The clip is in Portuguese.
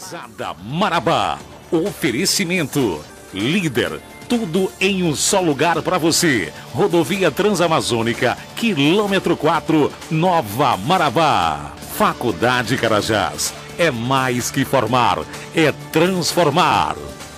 Cruzada Marabá. Oferecimento. Líder. Tudo em um só lugar para você. Rodovia Transamazônica, quilômetro 4, Nova Marabá. Faculdade Carajás. É mais que formar, é transformar.